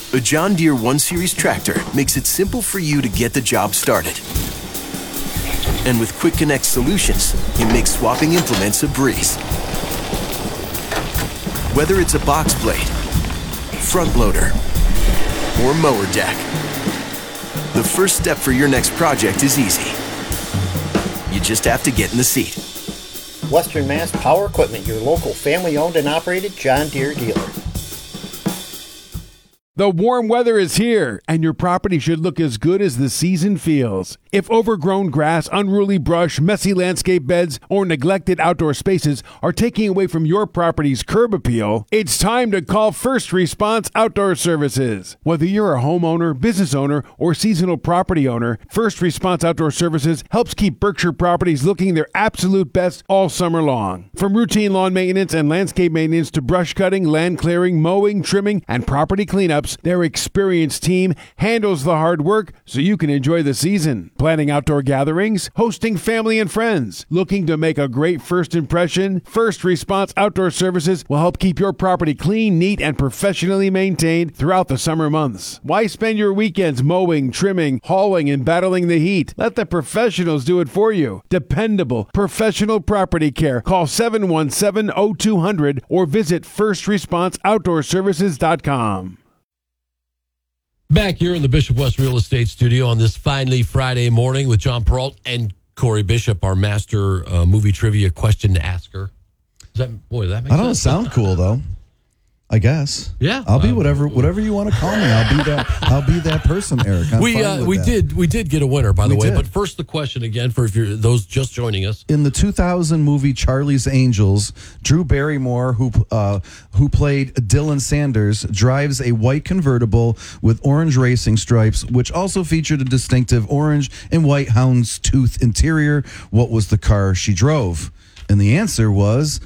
A John Deere 1 Series tractor makes it simple for you to get the job started. And with Quick Connect solutions, it makes swapping implements a breeze. Whether it's a box blade, front loader, or mower deck, the first step for your next project is easy. You just have to get in the seat. Western Mass Power Equipment, your local family-owned and operated John Deere dealer. The warm weather is here, and your property should look as good as the season feels. If overgrown grass, unruly brush, messy landscape beds, or neglected outdoor spaces are taking away from your property's curb appeal, it's time to call First Response Outdoor Services. Whether you're a homeowner, business owner, or seasonal property owner, First Response Outdoor Services helps keep Berkshire properties looking their absolute best all summer long. From routine lawn maintenance and landscape maintenance to brush cutting, land clearing, mowing, trimming, and property cleanups, their experienced team handles the hard work so you can enjoy the season. Planning outdoor gatherings, hosting family and friends, looking to make a great first impression? First Response Outdoor Services will help keep your property clean, neat, and professionally maintained throughout the summer months. Why spend your weekends mowing, trimming, hauling, and battling the heat? Let the professionals do it for you. Dependable, professional property care. Call 717-0200 or visit firstresponseoutdoorservices.com. Back here in the Bishop West Real Estate Studio on this finally Friday morning with John Peralt and Corey Bishop, our master movie trivia question asker. Does that make sense? I don't sound cool though. I guess. Yeah. I'll be whatever you want to call me. I'll be that person, Eric. We did get a winner, by the way. But first, the question again for those just joining us. In the 2000 movie Charlie's Angels, Drew Barrymore, who played Dylan Sanders, drives a white convertible with orange racing stripes, which also featured a distinctive orange and white houndstooth interior. What was the car she drove? And the answer was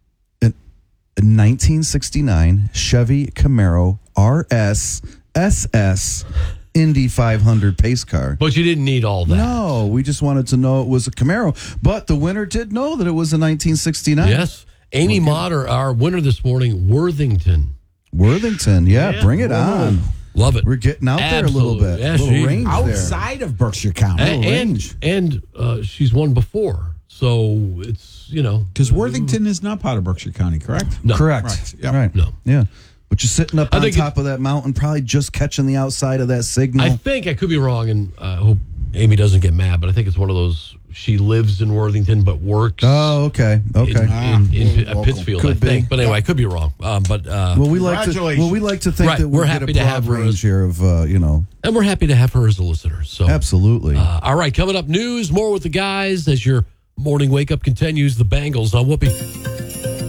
a 1969 Chevy Camaro RS SS Indy 500 pace car. But you didn't need all that. No, we just wanted to know it was a Camaro. But the winner did know that it was a 1969. Yes. Amy Motter, our winner this morning, Worthington. Yeah, bring it on. Love it. We're getting out there a little bit. Yeah, a little range outside of Berkshire County. And she's won before. So it's, because Worthington is not part of Berkshire County, correct? No. Correct. Right. Yep. Right. No. Yeah. But you're sitting up on top of that mountain, probably just catching the outside of that signal. I think I could be wrong, and I hope Amy doesn't get mad, but I think it's one of those, she lives in Worthington but works. Oh, okay. In Pittsfield, I think. But anyway, I could be wrong. Well, we like to think that we're happy to have her range here of, And we're happy to have her as a listener. So absolutely. All right, coming up, news, more with the guys as your morning wake up continues. The Bangles on Whoopi.